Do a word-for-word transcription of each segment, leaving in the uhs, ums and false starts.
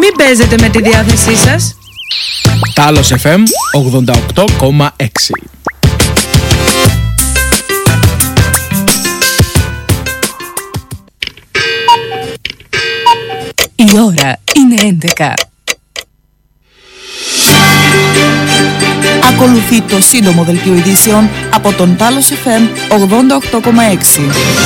Μην παίζετε με τη διάθεσή σας. Τάλος εφ εμ ογδόντα οκτώ κόμμα έξι. Η ώρα είναι έντεκα. Ακολουθεί το σύντομο δελτίο ειδήσεων από τον Τάλος εφ εμ ογδόντα οκτώ κόμμα έξι.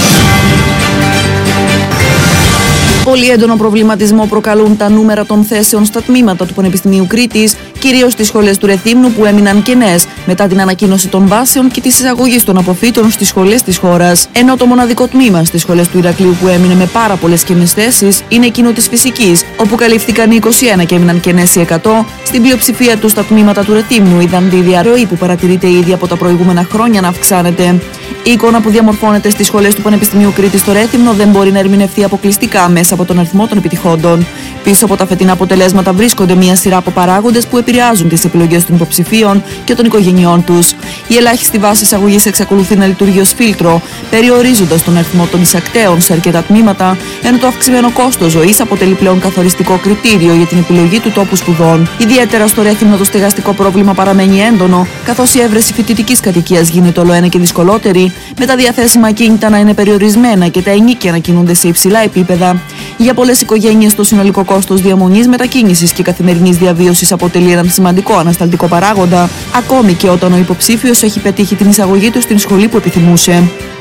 Πολύ έντονο προβληματισμό προκαλούν τα νούμερα των θέσεων στα τμήματα του Πανεπιστημίου Κρήτης, κυρίως στις σχολές του Ρεθύμνου που έμειναν κενές μετά την ανακοίνωση των βάσεων και της εισαγωγής των αποφύτων στις σχολές της χώρας. Ενώ το μοναδικό τμήμα στις σχολές του Ηρακλείου που έμεινε με πάρα πολλές κενές θέσεις είναι εκείνο της φυσικής, όπου καλύφθηκαν είκοσι ένα και έμειναν κενές οι εκατό. Στην πλειοψηφία του στα τμήματα του Ρεθύμνου είδαν τη διαρροή που παρατηρείται ήδη από τα προηγούμενα χρόνια να αυξάνεται. Η εικόνα που διαμορφώνεται στις σχολές του Πανεπιστημίου Κρήτης στο Ρέθυμνο δεν μπορεί να ερμηνευτεί αποκλειστικά μέσα από τον αριθμό των επιτυχόντων. Πίσω από τα φετινά αποτελέσματα βρίσκονται μια σειρά από παράγοντες που επηρεάζουν τις επιλογές των υποψηφίων και των οικογενειών τους. Η ελάχιστη βάση εισαγωγής εξακολουθεί να λειτουργεί ως φίλτρο, περιορίζοντας τον αριθμό των εισακτέων σε αρκετά τμήματα, ενώ το αυξημένο κόστος ζωής αποτελεί πλέον καθοριστικό κριτήριο για την επιλογή του τόπου σπουδών. Ιδιαίτερα στο Ρέθυμνο το στεγαστικό πρόβλημα παραμένει έντονο, καθώς η έβρεση φοιτητικής κατοικίας γίνεται όλο ένα και δυσκολότερη, με τα διαθέσιμα ακίνητα να είναι περιορισμένα και τα ενοίκια να κινούνται σε υψηλά επίπεδα. Για πολλές οικογένειες το συνολικό κόστος διαμονής, μετακίνησης και καθημερινής διαβίωσης αποτελεί έναν σημαντικό ανασταλτικό παράγοντα, ακόμη και όταν ο υποψήφιος έχει πετύχει την εισαγωγή του στην σχολή που επιθυμούσε.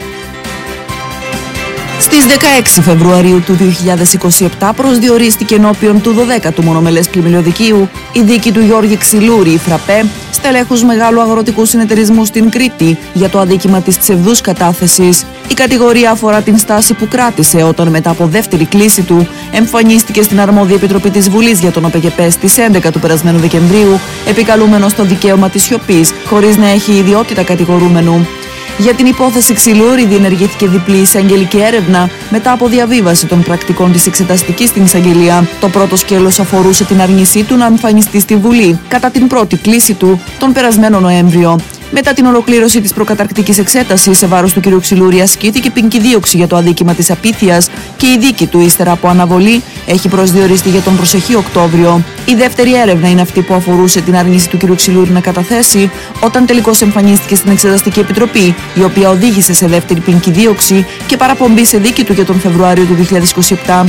Στις δεκαέξι Φεβρουαρίου του δύο χιλιάδες είκοσι επτά προσδιορίστηκε ενώπιον του δωδέκατου Μονομελές Πλημμυλιωδικείου η δίκη του Γιώργη Ξυλούρη, η Φραπέ, στελέχους μεγάλου αγροτικού συνεταιρισμού στην Κρήτη για το αδίκημα της ψευδούς κατάθεσης. Η κατηγορία αφορά την στάση που κράτησε όταν μετά από δεύτερη κλήση του εμφανίστηκε στην αρμόδια επιτροπή της Βουλής για τον ΟΠΕΚΕΠΕ στις έντεκα του περασμένου Δεκεμβρίου, επικαλούμενος το δικαίωμα της σιωπής, χωρίς να έχει ιδιότητα κατηγορούμενου. Για την υπόθεση Ξυλούρη διενεργήθηκε διπλή εισαγγελική έρευνα μετά από διαβίβαση των πρακτικών της εξεταστικής στην εισαγγελία. Το πρώτο σκέλος αφορούσε την αρνησή του να εμφανιστεί στη Βουλή κατά την πρώτη κλήση του τον περασμένο Νοέμβριο. Μετά την ολοκλήρωση της προκαταρκτικής εξέτασης σε βάρος του κ. Ξυλούρη ασκήθηκε ποινική δίωξη για το αδίκημα της απίθειας και η δίκη του ύστερα από αναβολή έχει προσδιοριστεί για τον προσεχή Οκτώβριο. Η δεύτερη έρευνα είναι αυτή που αφορούσε την άρνηση του κ. Ξυλούρη να καταθέσει όταν τελικώς εμφανίστηκε στην Εξεταστική Επιτροπή, η οποία οδήγησε σε δεύτερη ποινική δίωξη και παραπομπή σε δίκη του για τον Φεβρουάριο του δύο χιλιάδες είκοσι επτά.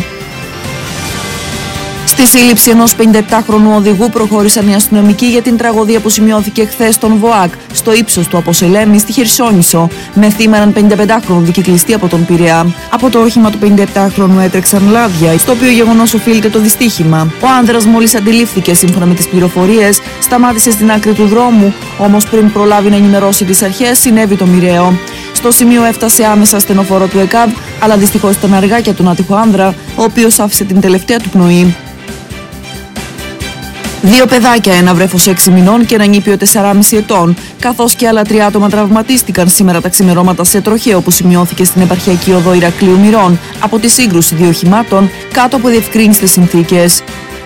Στη σύλληψη ενός πενηνταεπτάχρονου οδηγού προχώρησαν οι αστυνομικοί για την τραγωδία που σημειώθηκε χθες στον ΒΟΑΚ, στο ύψος του Αποσελέμη, στη Χερσόνησο, με θύμα έναν πενηνταπεντάχρονο δικυκλιστή από τον Πειραιά. Από το όχημα του πενηνταεπτάχρονου έτρεξαν λάδια, στο οποίο γεγονός οφείλεται το δυστύχημα. Ο άνδρας μόλις αντιλήφθηκε, σύμφωνα με τις πληροφορίες, σταμάτησε στην άκρη του δρόμου, όμως πριν προλάβει να ενημερώσει τις αρχές, συνέβη το μοιραίο. Στο σημείο έφτασε άμεσα στενοφόρο του ΕΚΑΒ, αλλά δυστυχώς ήταν αργά για τον άτυχο άνδρα, ο οποίος άφησε την τελευταία του πνοή. Δύο παιδάκια, ένα βρέφος έξι μηνών και ένα νήπιο τεσσεράμισι ετών, καθώς και άλλα τρία άτομα τραυματίστηκαν σήμερα τα ξημερώματα σε τροχαίο που σημειώθηκε στην επαρχιακή οδό Ηρακλείου Μυρών από τη σύγκρουση δύο οχημάτων κάτω από διευκρίνιστες συνθήκες.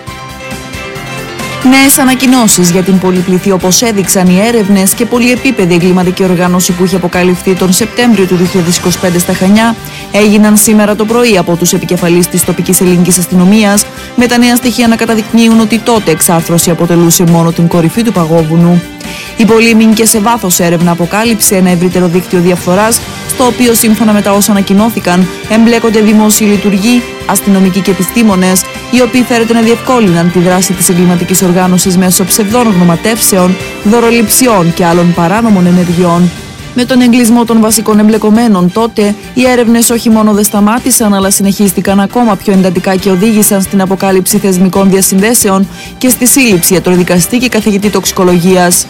Νέες ανακοινώσεις για την πολυπληθή, όπως έδειξαν οι έρευνες, και πολυεπίπεδη εγκληματική οργάνωση που είχε αποκαλυφθεί τον Σεπτέμβριο του δύο χιλιάδες είκοσι πέντε στα Χανιά έγιναν σήμερα το πρωί από τους επικεφαλείς της τοπικής ελληνικής αστυνομίας, με τα νέα στοιχεία να καταδεικνύουν ότι τότε εξάρθρωση αποτελούσε μόνο την κορυφή του παγόβουνου. Η Πολύμην και σε βάθος έρευνα αποκάλυψε ένα ευρύτερο δίκτυο διαφθοράς, στο οποίο σύμφωνα με τα όσα ανακοινώθηκαν εμπλέκονται δημόσιοι λειτουργοί, αστυνομικοί και επιστήμονες, οι οποίοι φέρεται να διευκόλυναν τη δράση της εγκληματικής οργάνωσης μέσω ψευδών γνωματεύσεων, δωροληψιών και άλλων παράνομων ενεργειών. Με τον εγκλισμό των βασικών εμπλεκομένων τότε, οι έρευνες όχι μόνο δεν σταμάτησαν, αλλά συνεχίστηκαν ακόμα πιο εντατικά και οδήγησαν στην αποκάλυψη θεσμικών διασυνδέσεων και στη σύλληψη ιατροδικαστή και καθηγητή τοξικολογίας.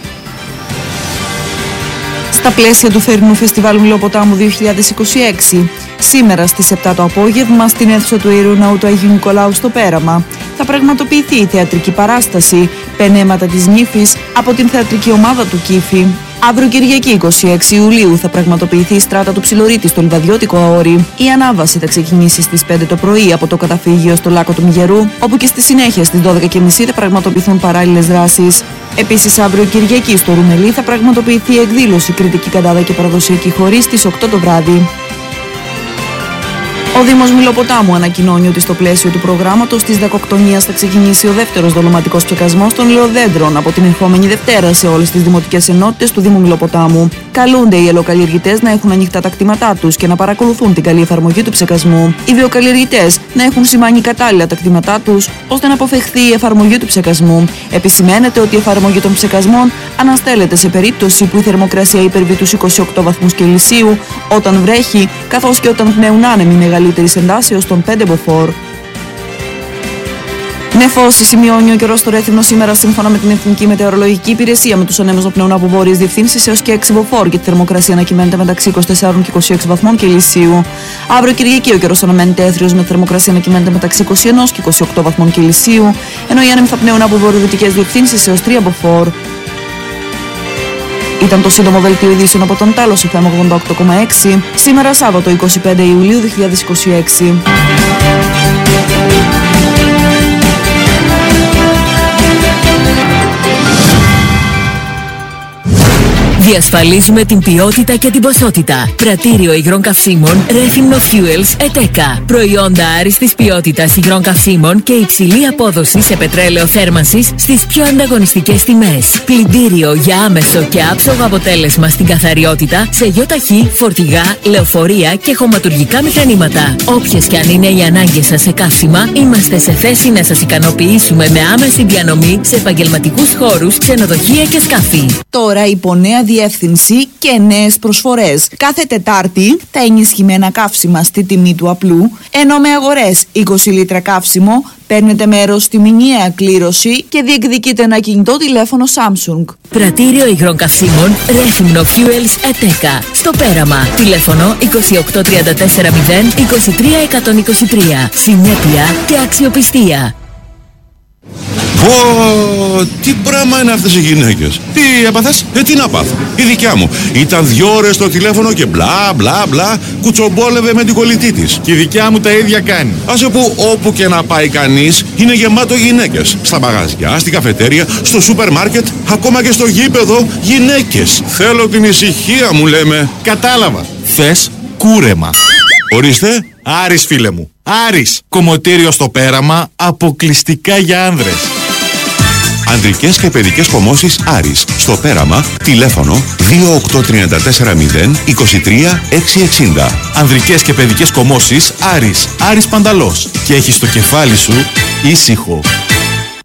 Στα πλαίσια του θερινού φεστιβάλ Μιλοποτάμου δύο χιλιάδες είκοσι έξι, σήμερα στις επτά το απόγευμα στην αίθουσα του Ιερού Ναού του Αγίου Νικολάου στο Πέραμα θα πραγματοποιηθεί η θεατρική παράσταση «Πενέματα της Νύφης» από την θεατρική ομάδα του Κύφη. Αύριο Κυριακή είκοσι έξι Ιουλίου θα πραγματοποιηθεί η στράτα του Ψιλορίτη στο Λιβαδιώτικο Αόρι. Η ανάβαση θα ξεκινήσει στις πέντε το πρωί από το καταφύγιο στο Λάκκο του Μηγερού, όπου και στη συνέχεια στις δώδεκα και μισή θα πραγματοποιηθούν παράλληλες δράσεις. Επίσης, αύριο Κυριακή στο Ρουμελί θα πραγματοποιηθεί η εκδήλωση «Κριτική Καντάδα και Παραδοσιακή Χορή» στις οκτώ το βράδυ. Ο Δήμος Μιλοποτάμου ανακοινώνει ότι στο πλαίσιο του προγράμματος της δακοκτονίας θα ξεκινήσει ο δεύτερος δολωματικός ψεκασμός των λεωδέντρων από την ερχόμενη Δευτέρα σε όλες τις δημοτικές ενότητες του Δήμου Μιλοποτάμου. Καλούνται οι ελαιοκαλλιεργητές να έχουν ανοιχτά τα κτήματά τους και να παρακολουθούν την καλή εφαρμογή του ψεκασμού. Οι βιοκαλλιεργητές να έχουν σημάνει κατάλληλα τα κτήματά τους ώστε να αποφευχθεί η εφαρμογή του ψεκασμού. Επισημαίνεται ότι η εφαρμογή των ψεκασμών αναστέλλεται σε περίπτωση που η θερμοκρασία υπερβεί τους είκοσι οκτώ βαθμούς Κελσίου, όταν βρέχει, καθώς και όταν πνέουν άνεμοι μεγαλύτερης εντάσεως των πέντε μποφόρ. Νεφώσει σημειώνει ο καιρός στο Ρέθυμνο σήμερα σύμφωνα με την Εθνική Μετεωρολογική Υπηρεσία, με τους ανέμους να πνέουν από βόρειες διευθύνσεις έως και έξι μποφόρ και τη θερμοκρασία να κυμαίνεται μεταξύ είκοσι τέσσερα και είκοσι έξι βαθμών Κελσίου. Αύριο Κυριακή ο καιρός αναμένεται έθριος με θερμοκρασία να κυμαίνεται μεταξύ είκοσι ένα και είκοσι οκτώ βαθμών Κελσίου, ενώ οι άνεμοι θα πνέουν από βορειοδυτικές διευθύνσεις έως τρία μποφόρ. Ήταν το σύντομο δελτίο ειδήσεων από τον Τάλος εφ εμ ογδόντα οκτώ κόμμα έξι, σήμερα Σάββατο εικοστή πέμπτη Ιουλίου δύο χιλιάδες είκοσι έξι. Διασφαλίζουμε την ποιότητα και την ποσότητα. Πρατήριο υγρών καυσίμων Ρέθυμνο Fuels ΕΤΕΚΑ. Προϊόντα άριστης ποιότητας υγρών καυσίμων και υψηλή απόδοση σε πετρέλαιο θέρμανσης στις πιο ανταγωνιστικές τιμές. Πλυντήριο για άμεσο και άψογο αποτέλεσμα στην καθαριότητα σε γιοταχή, φορτηγά, λεωφορεία και χωματουργικά μηχανήματα. Όποιες και αν είναι οι ανάγκες σας σε καύσιμα, είμαστε σε θέση να σας ικανοποιήσουμε με άμεση διανομή σε επαγγελματικούς χώρους, ξενοδοχεία και σκάφη. Τώρα υπό νέα διεύθυνση και νέες προσφορές. Κάθε Τετάρτη τα ενισχυμένα καύσιμα στη τιμή του απλού, ενώ με αγορές είκοσι λίτρα καύσιμο παίρνετε μέρος στη μηνιαία κλήρωση και διεκδικείτε ένα κινητό τηλέφωνο Samsung. Πρατήριο υγρών καυσίμων Ρέθυμνο Fuels ΕΤΕΚΑ. Στο Πέραμα. Τηλέφωνο είκοσι οκτώ τριάντα τέσσερα μηδέν είκοσι τρία εκατόν είκοσι τρία. Συνέπεια και αξιοπιστία. Πω, τι πράγμα είναι αυτές οι γυναίκες. Τι έπαθες? Ε, τι να πάθω. Η δικιά μου ήταν δύο ώρες στο τηλέφωνο και μπλα μπλα μπλα κουτσομπόλευε με την κολλητή της. Και η δικιά μου τα ίδια κάνει. Άσε που όπου και να πάει κανείς είναι γεμάτο γυναίκες. Στα μαγαζιά, στην καφετέρια, στο σούπερ μάρκετ, ακόμα και στο γήπεδο γυναίκες. Θέλω την ησυχία μου, λέμε. Κατάλαβα. Θες κούρεμα. Ορίστε. Άρης, φίλε μου. Άρης. Κομμωτήριο στο Πέραμα, αποκλειστικά για άνδρες. Ανδρικές και παιδικές κομμώσεις Άρης. Στο Πέραμα, τηλέφωνο δύο οκτώ τριάντα τέσσερα μηδέν είκοσι τρία εξακόσια εξήντα. Ανδρικές και παιδικές κομμώσεις Άρης. Άρης Πανταλός. Και έχεις το κεφάλι σου ήσυχο.